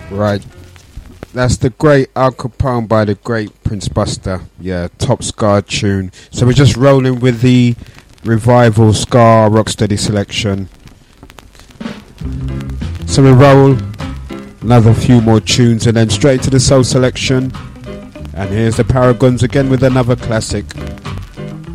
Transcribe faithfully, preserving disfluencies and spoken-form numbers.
Right. That's the great Al Capone by the great Prince Buster. Yeah, top ska tune. So we're just rolling with the revival ska rocksteady selection. So we roll another few more tunes and then straight to the soul selection. And here's the Paragons again with another classic.